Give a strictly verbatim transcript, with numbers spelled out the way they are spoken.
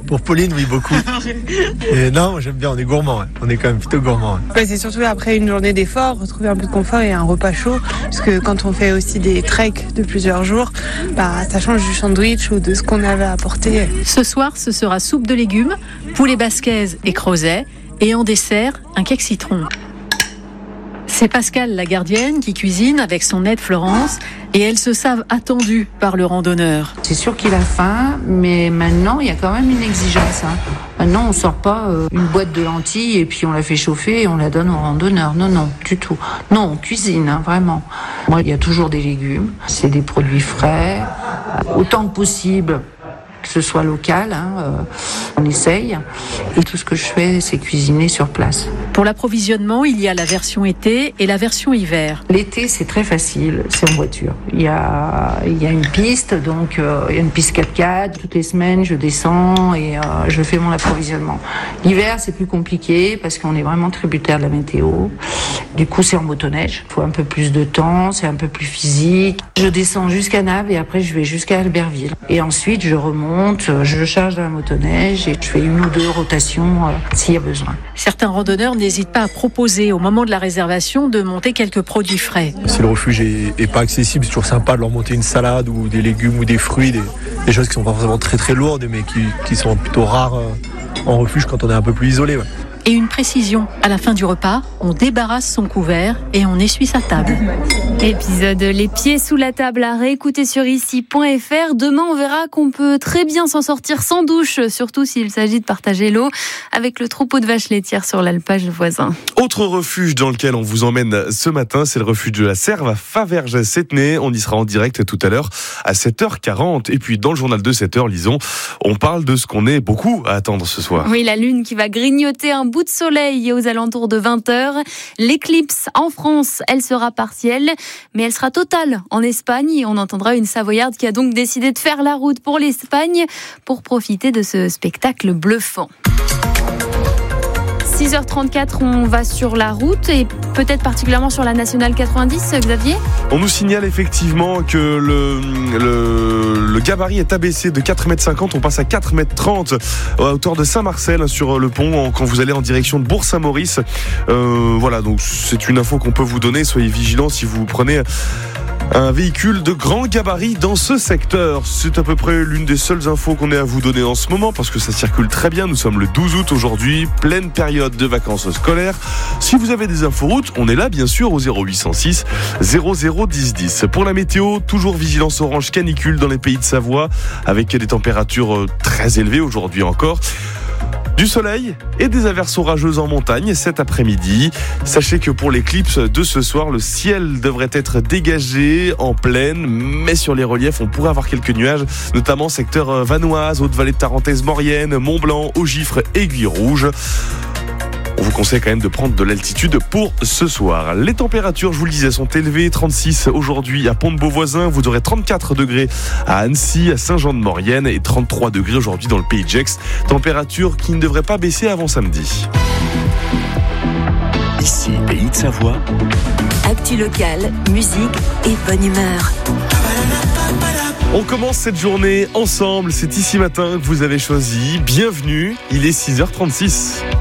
Pour Pauline, oui, beaucoup. Et non, moi, j'aime bien, on est gourmand. Ouais. On est quand même plutôt gourmand. Ouais. Ouais, c'est surtout après une journée d'effort, retrouver un peu de confort et un repas chaud. Parce que quand on fait aussi des treks de plusieurs jours, bah, ça change du sandwich ou de ce qu'on avait apporté. Ce soir, ce sera soupe de légumes, poulet basquaise et crozet. Et en dessert, un cake citron. C'est Pascal, la gardienne, qui cuisine avec son aide Florence. Et elles se savent attendues par le randonneur. C'est sûr qu'il a faim, mais maintenant, il y a quand même une exigence. Hein. Maintenant, on sort pas euh, une boîte de lentilles et puis on la fait chauffer et on la donne au randonneur. Non, non, du tout. Non, on cuisine, hein, vraiment. Moi, il y a toujours des légumes. C'est des produits frais. Autant que possible, que ce soit local, hein, euh, on essaye. Et tout ce que je fais, c'est cuisiner sur place. Pour l'approvisionnement, il y a la version été et la version hiver. L'été, c'est très facile, c'est en voiture. Il y a, il y a une piste, donc euh, il y a une piste quatre-quatre. Toutes les semaines, je descends et euh, je fais mon approvisionnement. L'hiver, c'est plus compliqué parce qu'on est vraiment tributaire de la météo. Du coup, c'est en motoneige. Il faut un peu plus de temps, c'est un peu plus physique. Je descends jusqu'à Naples et après, je vais jusqu'à Albertville. Et ensuite, je remonte, je charge dans la motoneige et je fais une ou deux rotations euh, s'il y a besoin. Certains randonneurs n'hésitent pas à proposer au moment de la réservation de monter quelques produits frais. Si le refuge est, est pas accessible, c'est toujours sympa de leur monter une salade ou des légumes ou des fruits, des, des choses qui sont pas forcément très très lourdes mais qui, qui sont plutôt rares euh, en refuge quand on est un peu plus isolé. Ouais. Et une précision, à la fin du repas, on débarrasse son couvert et on essuie sa table. Épisode Les pieds sous la table à réécouter sur ici point f r. Demain, on verra qu'on peut très bien s'en sortir sans douche, surtout s'il s'agit de partager l'eau avec le troupeau de vaches laitières sur l'alpage voisin. Autre refuge dans lequel on vous emmène ce matin, c'est le refuge de la Serve à Faverges-Sétenay. On y sera en direct tout à l'heure à sept heures quarante. Et puis dans le journal de sept heures, lisons, on parle de ce qu'on est beaucoup à attendre ce soir. Oui, la lune qui va grignoter un bout de soleil aux alentours de vingt heures. L'éclipse en France, elle sera partielle, mais elle sera totale en Espagne. Et on entendra une Savoyarde qui a donc décidé de faire la route pour l'Espagne pour profiter de ce spectacle bluffant. six heures trente-quatre, on va sur la route et peut-être particulièrement sur la nationale quatre-vingt-dix, Xavier. On nous signale effectivement que le, le, le gabarit est abaissé de quatre mètres cinquante, on passe à quatre mètres trente à hauteur de Saint-Marcel sur le pont quand vous allez en direction de Bourg-Saint-Maurice. Euh, voilà, donc c'est une info qu'on peut vous donner, soyez vigilants si vous prenez un véhicule de grand gabarit dans ce secteur. C'est à peu près l'une des seules infos qu'on ait à vous donner en ce moment parce que ça circule très bien. Nous sommes le douze août aujourd'hui, pleine période de vacances scolaires. Si vous avez des inforoutes, on est là bien sûr au zéro huit cent six zéro zéro dix dix. Pour la météo, toujours vigilance orange canicule dans les pays de Savoie avec des températures très élevées aujourd'hui encore. Du soleil et des averses orageuses en montagne cet après-midi. Sachez que pour l'éclipse de ce soir, le ciel devrait être dégagé en plaine, mais sur les reliefs, on pourrait avoir quelques nuages, notamment secteur Vanoise, Haute-Vallée de Tarentaise, Maurienne, Mont-Blanc, Augifre, Aiguille Rouge. On vous conseille quand même de prendre de l'altitude pour ce soir. Les températures, je vous le disais, sont élevées. trente-six aujourd'hui à Pont-de-Beauvoisin. Vous aurez trente-quatre degrés à Annecy, à Saint-Jean-de-Maurienne et trente-trois degrés aujourd'hui dans le Pays de Gex. Température qui ne devrait pas baisser avant samedi. Ici, Pays de Savoie. Actu locale, musique et bonne humeur. On commence cette journée ensemble. C'est ici matin que vous avez choisi. Bienvenue, il est six heures trente-six.